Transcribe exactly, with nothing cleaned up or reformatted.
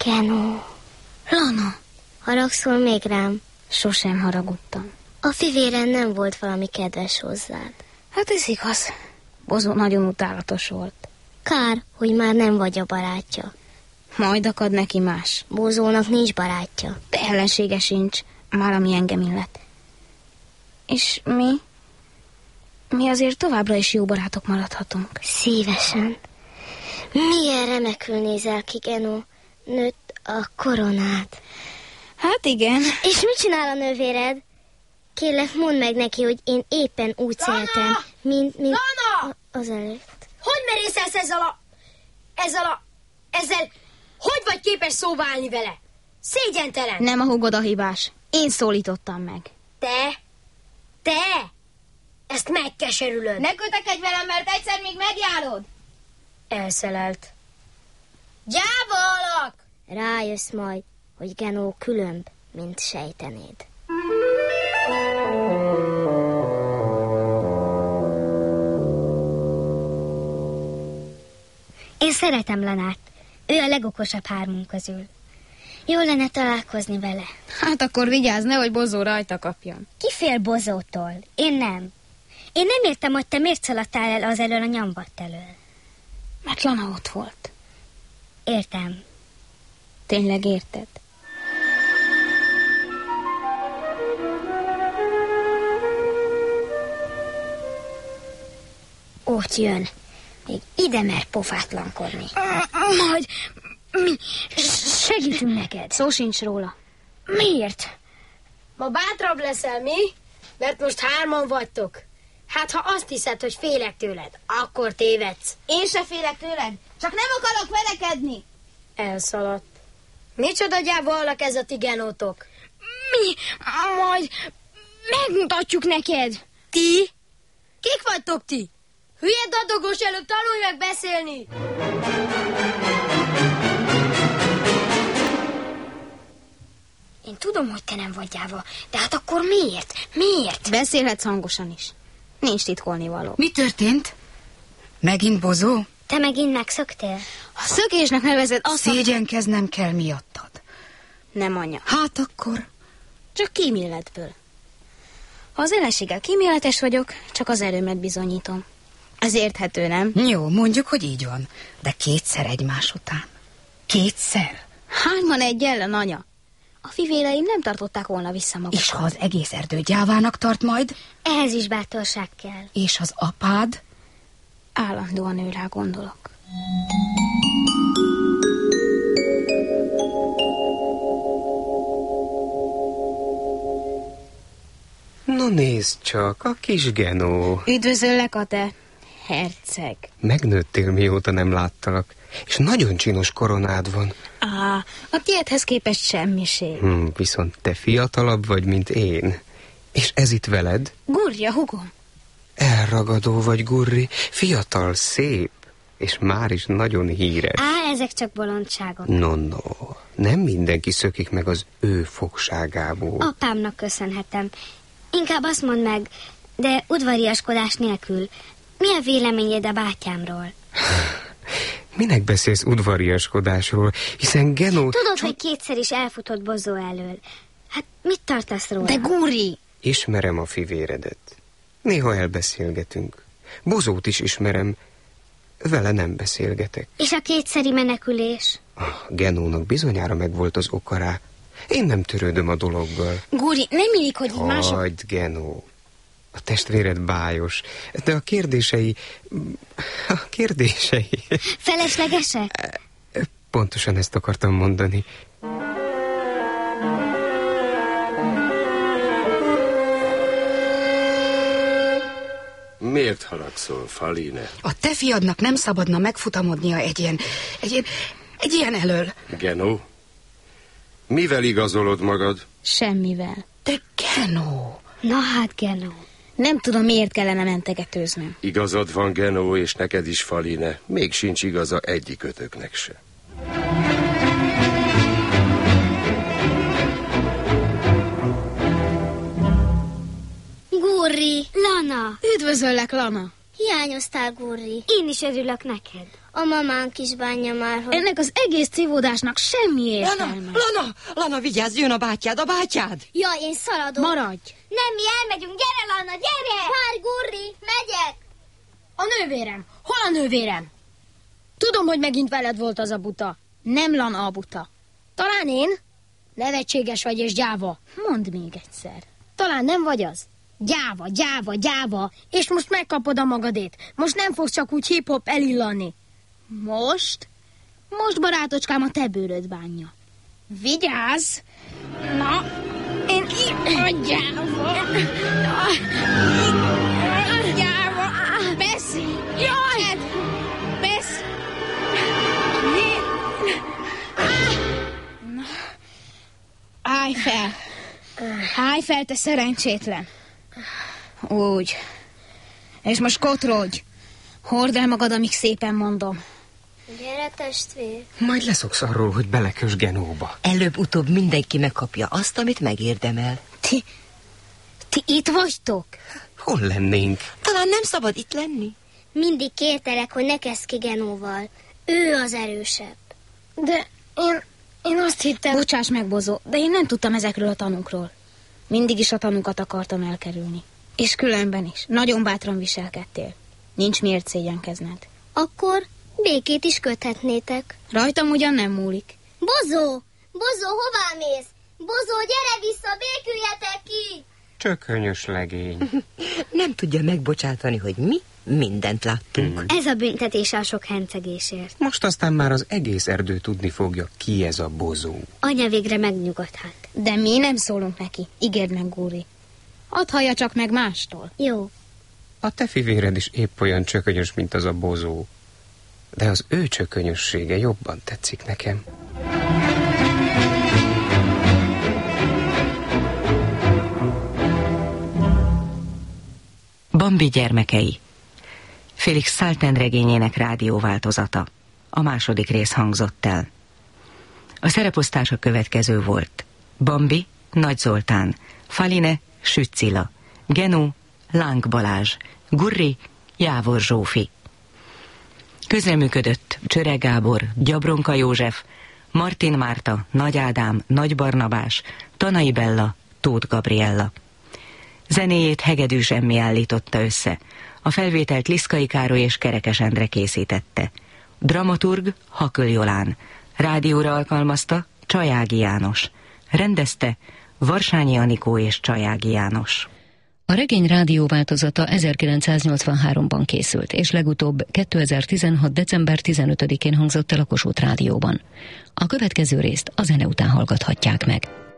Genó. Lana. Haragszol még rám? Sosem haragudtam. A fivéren nem volt valami kedves hozzád. Hát ez igaz. Bozó nagyon utálatos volt. Kár, hogy már nem vagy a barátja. Majd akad neki más. Bozónak nincs barátja. De ellensége sincs, már ami engem illet. És mi? Mi azért továbbra is jó barátok maradhatunk. Szívesen. Milyen remekül nézel ki, Genó. Nőtt a koronád. Hát igen. És mit csinál a nővéred? Kérlek, mondd meg neki, hogy én éppen úgy céltam, mint, mint Lana! az előtt. Hogy merészelsz ezzel a... ezzel a... ezzel... Hogy vagy képes szóba állni vele? Szégyentelen! Nem a húgod a hibás. Én szólítottam meg. Te? Te? Ezt megkeserülöd. Ne kötekedj velem, mert egyszer még megjárod. Elszelelt. Gyáva alak! Rájössz majd, hogy Genó különb, mint sejtenéd. Én szeretem Lanát. Ő a legokosabb hármunk közül. Jó lenne találkozni vele. Hát akkor vigyázz, nehogy Bozó rajta kapjon. Ki fél Bozótól? Én nem. Én nem értem, hogy te miért szaladtál el az elől a nyomvat elől. Mert Lana ott volt. Értem. Tényleg érted? Ott jön. Még ide mer pofátlankodni. Majd mi segítünk neked. Szó sincs róla. Miért? Ma bátrabb leszel, mi? Mert most hárman vagytok. Hát ha azt hiszed, hogy félek tőled, akkor tévedsz. Én se félek tőled, csak nem akarok verekedni. Elszaladt. Micsoda gyáva alak ez a ti Genótok? Mi? Majd megmutatjuk neked. Ti? Kik vagytok ti? Hülye dadogós, előbb tanulj meg beszélni! Én tudom, hogy te nem vagy gyáva, de hát akkor miért? Miért? Beszélhetsz hangosan is. Nincs titkolnivaló. Mi történt? Megint Bozó? Te megint megszöktél? A szökésnek nevezed azt... Szégyenkeznem kell miattad. Nem, anya. Hát akkor... Csak kíméletből. Ha az ellenséggel kíméletes vagyok, csak az erőmet bizonyítom. Ez érthető, nem? Jó, mondjuk, hogy így van. De kétszer egymás után. Kétszer. Hányman egy ellen, anya? A fivéreim nem tartották volna vissza magukat. És ha az egész erdő gyávának tart majd? Ehhez is bátorság kell. És az apád? Állandóan ő rá gondolok. No nézd csak, a kis Genó. Üdvözöllek, a te herceg. Megnőttél, mióta nem láttalak, és nagyon csinos koronád van. Á, a tiédhez képest semmiség. Hm, viszont te fiatalabb vagy, mint én. És ez itt veled? Gurja, hugom. Elragadó vagy, Gurri, fiatal, szép, és már is nagyon híres. Á, ezek csak bolondságok. No, no, nem mindenki szökik meg az ő fogságából. Apámnak köszönhetem. Inkább azt mondd meg, de udvariaskodás nélkül, mi a véleményed a bátyámról? Minek beszélsz udvariaskodásról, hiszen Genó... Tudod, csak... hogy kétszer is elfutott Bozó elől. Hát mit tartasz róla? De Gurri! Ismerem a fivéredet. Néha elbeszélgetünk. Bozót is ismerem. Vele nem beszélgetek. És a kétszeri menekülés? Ah, Genónak bizonyára megvolt az oka rá. Én nem törődöm a dologgal. Gurri, nem illik, hogy így mások... Hagyd, Genó. A testvéred bájos, de a kérdései... A kérdései... Feleslegesek? Pontosan ezt akartam mondani. Miért haragszol, Faline? A te fiadnak nem szabadna megfutamodnia egy ilyen... Egy ilyen, egy ilyen elől. Genó? Mivel igazolod magad? Semmivel. De Genó... Na hát, Genó. Nem tudom, miért kellene mentegetőznöm. Igazad van, Genó, és neked is, Faline. Még sincs igaza egyikötöknek se. Gurri, Lana. Üdvözöllek, Lana. Hiányoztál, Gurri. Én is örülök neked. A mamánk is bánja már, hogy... Ennek az egész civódásnak semmi értelme. Lana, Lana, Lana, vigyázz, jön a bátyád, a bátyád! Jaj, én szaladok. Maradj! Nem, mi elmegyünk, gyere, Lana, gyere! Várj, Gurri, megyek! A nővérem! Hol a nővérem? Tudom, hogy megint veled volt az a buta. Nem Lana a buta. Talán én? Nevetséges vagy és gyáva. Mondd még egyszer. Talán nem vagy az? Gyáva, gyáva, gyáva, és most megkapod a magadét. Most nem fogsz csak úgy hip-hop elillanni. Most? Most, barátocskám, a te bőröd bánja. Vigyázz! Na, én a gyáva! Gyáva! Beszélj! Jaj! Beszélj! Állj fel! Állj fel, te szerencsétlen! Úgy. És most kotrodj! Hord el magad, amíg szépen mondom. Gyere, testvér. Majd leszoksz arról, hogy belekös Genóba. Előbb-utóbb mindenki megkapja azt, amit megérdemel. Ti, ti itt vagytok? Hol lennénk? Talán nem szabad itt lenni. Mindig kértelek, hogy ne kezd ki Genóval. Ő az erősebb. De én, én azt hittem... Bocsáss meg, Bozó, de én nem tudtam ezekről a tanúkról. Mindig is a tanúkat akartam elkerülni. És különben is. Nagyon bátran viselkedtél. Nincs miért szégyenkezned. Akkor békét is köthetnétek. Rajtam ugyan nem múlik. Bozó! Bozó, hová mész? Bozó, gyere vissza, béküljetek ki! Csökönyös legény. Nem tudja megbocsátani, hogy mi mindent láttunk. Ez a büntetése a sok hencegésért. Most aztán már az egész erdő tudni fogja, ki ez a Bozó. Anya végre megnyugodhat. De mi nem szólunk neki. Ígérd meg, Gúri. Add hallja csak meg mástól. Jó. A te fivéred is épp olyan csökönyös, mint az a Bozó. De az ő csökönyössége jobban tetszik nekem. Bambi gyermekei. Félix Salten regényének rádióváltozata. A második rész hangzott el. A szereposztás a következő volt. Bambi, Nagy Zoltán, Faline, Süt Cilla, Genó, Láng Balázs, Gurri, Jávor Zsófi. Közreműködött Csöre Gábor, Gyabronka József, Martin Márta, Nagy Ádám, Nagy Barnabás, Tanai Bella, Tóth Gabriella. Zenéjét Hegedűs Emmi állította össze. A felvételt Liszkai Károly és Kerekes Endre készítette. Dramaturg Haköl Jolán. Rádióra alkalmazta Csajági János. Rendezte Varsányi Anikó és Csajági János. A regény rádióváltozata ezerkilencszáznyolcvanháromban készült, és legutóbb kétezer-tizenhat. december tizenötödikén hangzott el a Kossuth Rádióban. A következő részt a zene után hallgathatják meg.